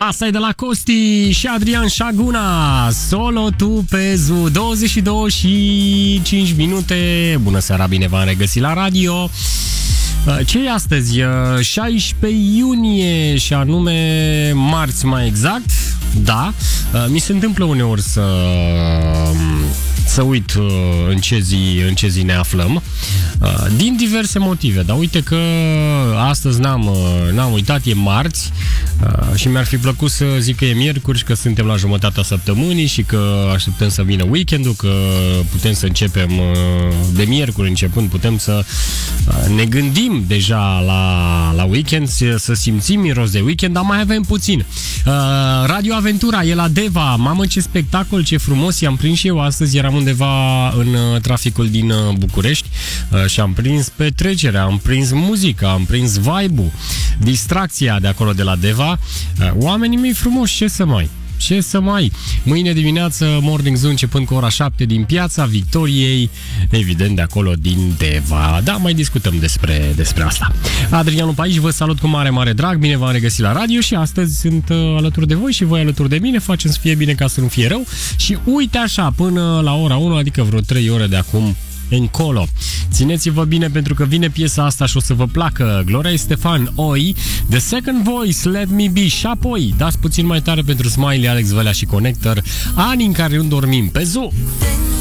Asta e de la Costi și Adrian Șaguna. Solo tu pe Zoo. 22 și 5 minute. Bună seara, bine v-am regăsit la radio. Ce e astăzi? 16 iunie și anume marți mai exact. Da, mi se întâmplă uneori să uit în ce zi ne aflăm, din diverse motive, dar uite că astăzi n-am uitat, e marți și mi-ar fi plăcut să zic că e miercuri și că suntem la jumătatea săptămânii și că așteptăm să vină weekendul, că putem să începem de miercuri începând, putem să ne gândim deja la weekend, să simțim miros de weekend, dar mai avem puțin. Radio Aventura e la Deva. Mamă, ce spectacol, ce frumos, i-am prins și eu astăzi, eram undeva în traficul din București și am prins petrecerea, am prins muzica, am prins vibe-ul, distracția de acolo de la Deva. Oamenii mei frumoși, ce să mai? Mâine dimineață Morning Zoo începând cu ora 7 din Piața Victoriei, evident de acolo din Deva. Da, mai discutăm despre asta. Adrianu pe aici, vă salut cu mare drag, bine v-am regăsit la radio și astăzi sunt alături de voi și voi alături de mine, facem să fie bine ca să nu fie rău și uite așa, până la ora 1, adică vreo 3 ore de acum încolo. Țineți-vă bine pentru că vine piesa asta și o să vă placă. Gloria Estefan, Oi, The Second Voice, Let Me Be și apoi dați puțin mai tare pentru Smiley, Alex Velea și Connector, ani în care nu dormim pe Zoo.